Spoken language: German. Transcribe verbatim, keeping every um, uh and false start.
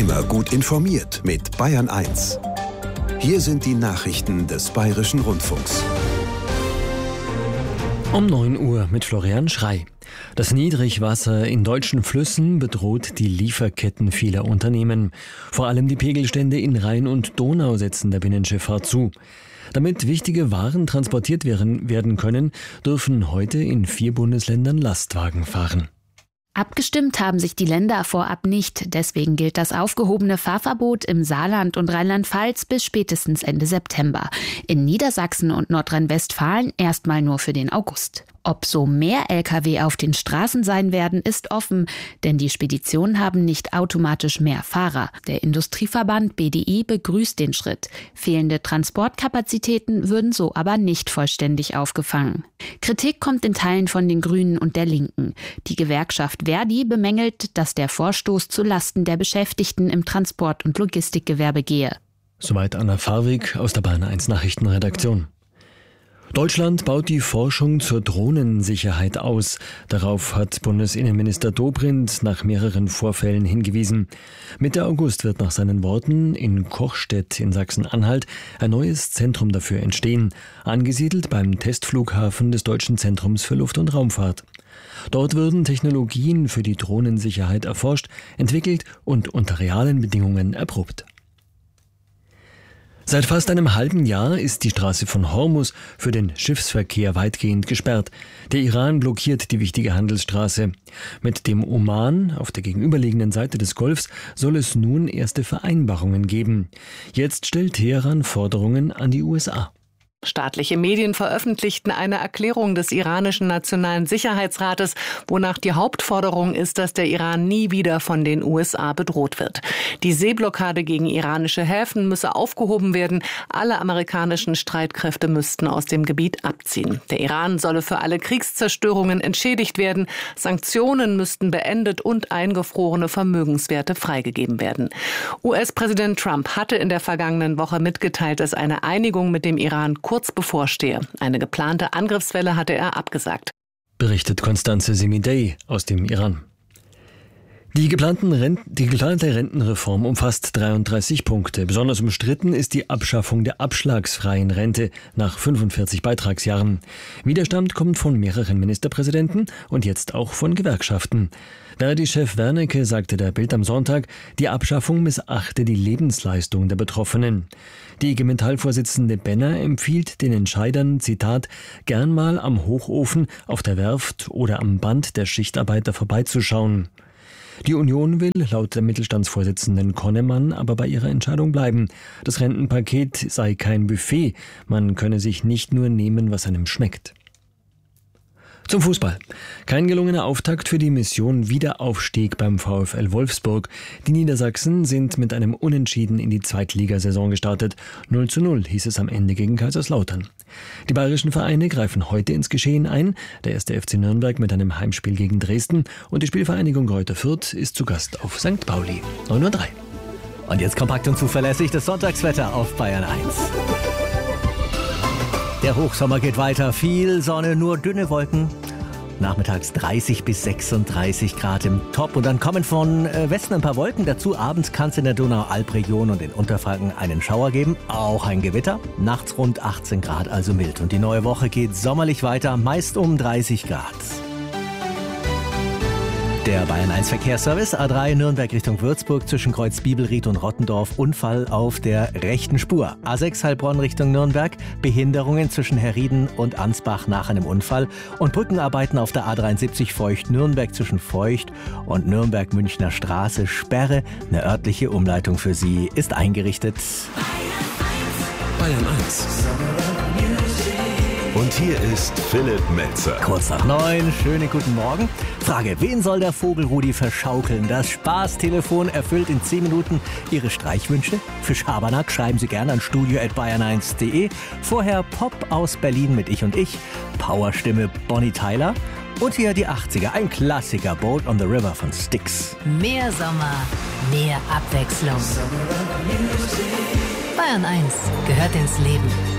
Immer gut informiert mit Bayern eins. Hier sind die Nachrichten des Bayerischen Rundfunks. Um neun Uhr mit Florian Schrey. Das Niedrigwasser in deutschen Flüssen bedroht die Lieferketten vieler Unternehmen. Vor allem die Pegelstände in Rhein und Donau setzen der Binnenschifffahrt zu. Damit wichtige Waren transportiert werden können, dürfen heute in vier Bundesländern Lastwagen fahren. Abgestimmt haben sich die Länder vorab nicht. Deswegen gilt das aufgehobene Fahrverbot im Saarland und Rheinland-Pfalz bis spätestens Ende September. In Niedersachsen und Nordrhein-Westfalen erstmal nur für den August. Ob so mehr L K W auf den Straßen sein werden, ist offen, denn die Speditionen haben nicht automatisch mehr Fahrer. Der Industrieverband B D I begrüßt den Schritt. Fehlende Transportkapazitäten würden so aber nicht vollständig aufgefangen. Kritik kommt in Teilen von den Grünen und der Linken. Die Gewerkschaft Verdi bemängelt, dass der Vorstoß zu Lasten der Beschäftigten im Transport- und Logistikgewerbe gehe. Soweit Anna Farwig aus der Bayern eins Nachrichtenredaktion. Deutschland baut die Forschung zur Drohnensicherheit aus. Darauf hat Bundesinnenminister Dobrindt nach mehreren Vorfällen hingewiesen. Mitte August wird nach seinen Worten in Kochstedt in Sachsen-Anhalt ein neues Zentrum dafür entstehen, angesiedelt beim Testflughafen des Deutschen Zentrums für Luft- und Raumfahrt. Dort würden Technologien für die Drohnensicherheit erforscht, entwickelt und unter realen Bedingungen erprobt. Seit fast einem halben Jahr ist die Straße von Hormuz für den Schiffsverkehr weitgehend gesperrt. Der Iran blockiert die wichtige Handelsstraße. Mit dem Oman auf der gegenüberliegenden Seite des Golfs soll es nun erste Vereinbarungen geben. Jetzt stellt Teheran Forderungen an die U S A. Staatliche Medien veröffentlichten eine Erklärung des iranischen Nationalen Sicherheitsrates, wonach die Hauptforderung ist, dass der Iran nie wieder von den U S A bedroht wird. Die Seeblockade gegen iranische Häfen müsse aufgehoben werden. Alle amerikanischen Streitkräfte müssten aus dem Gebiet abziehen. Der Iran solle für alle Kriegszerstörungen entschädigt werden. Sanktionen müssten beendet und eingefrorene Vermögenswerte freigegeben werden. U S-Präsident Trump hatte in der vergangenen Woche mitgeteilt, dass eine Einigung mit dem Iran kurz bevorstehe. Eine geplante Angriffswelle hatte er abgesagt. Berichtet Constanze Semidey aus dem Iran. Die, geplanten Rent- die geplante Rentenreform umfasst dreiunddreißig Punkte. Besonders umstritten ist die Abschaffung der abschlagsfreien Rente nach fünfundvierzig Beitragsjahren. Widerstand kommt von mehreren Ministerpräsidenten und jetzt auch von Gewerkschaften. Verdi-Chef Wernicke sagte der Bild am Sonntag, die Abschaffung missachte die Lebensleistung der Betroffenen. Die I G Metall-Vorsitzende Benner empfiehlt den Entscheidern, Zitat, gern mal am Hochofen, auf der Werft oder am Band der Schichtarbeiter vorbeizuschauen. Die Union will laut der Mittelstandsvorsitzenden Konnemann aber bei ihrer Entscheidung bleiben. Das Rentenpaket sei kein Buffet, man könne sich nicht nur nehmen, was einem schmeckt. Zum Fußball. Kein gelungener Auftakt für die Mission Wiederaufstieg beim VfL Wolfsburg. Die Niedersachsen sind mit einem Unentschieden in die Zweitligasaison gestartet. null zu null hieß es am Ende gegen Kaiserslautern. Die bayerischen Vereine greifen heute ins Geschehen ein. Der erste F C Nürnberg mit einem Heimspiel gegen Dresden und die Spielvereinigung Greuther Fürth ist zu Gast auf Sankt Pauli. neun Uhr drei. Und jetzt kompakt und zuverlässig das Sonntagswetter auf Bayern eins. Der Hochsommer geht weiter. Viel Sonne, nur dünne Wolken. Nachmittags dreißig bis sechsunddreißig Grad im Top. Und dann kommen von Westen ein paar Wolken dazu. Abends kann es in der Donau-Alp-Region und in Unterfranken einen Schauer geben. Auch ein Gewitter. Nachts rund achtzehn Grad, also mild. Und die neue Woche geht sommerlich weiter, meist um dreißig Grad. Der Bayern eins Verkehrsservice, A drei Nürnberg Richtung Würzburg zwischen Kreuz Bibelried und Rottendorf, Unfall auf der rechten Spur. A sechs Heilbronn Richtung Nürnberg, Behinderungen zwischen Herrieden und Ansbach nach einem Unfall und Brückenarbeiten auf der A dreiundsiebzig Feucht-Nürnberg zwischen Feucht und Nürnberg-Münchner Straße, Sperre. Eine örtliche Umleitung für Sie ist eingerichtet. Bayern eins. Und hier ist Philipp Metzer. Kurz nach neun, schönen guten Morgen. Frage, wen soll der Vogel Rudi verschaukeln? Das Spaßtelefon erfüllt in zehn Minuten Ihre Streichwünsche. Für Schabernack schreiben Sie gerne an studio at bayern eins punkt de. Vorher Pop aus Berlin mit Ich und Ich, Powerstimme Bonnie Tyler und hier die achtziger, ein Klassiker, Boat on the River von Styx. Mehr Sommer, mehr Abwechslung. Bayern eins gehört ins Leben.